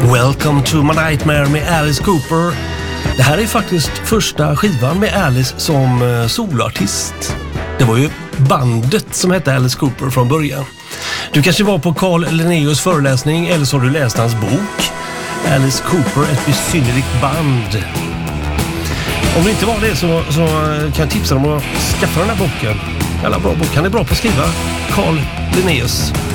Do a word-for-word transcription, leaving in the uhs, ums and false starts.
Welcome to my nightmare med Alice Cooper. Det här är faktiskt första skivan med Alice som uh, solartist. Det var ju bandet som hette Alice Cooper från början. Du kanske var på Carl Linnaeus föreläsning eller så har du läst hans bok Alice Cooper, ett besynnerligt band. Om det inte var det så, så kan jag tipsa dem att skaffa den här boken. Jävla bra bok. Han är bra på att skriva. Carl Linnaeus.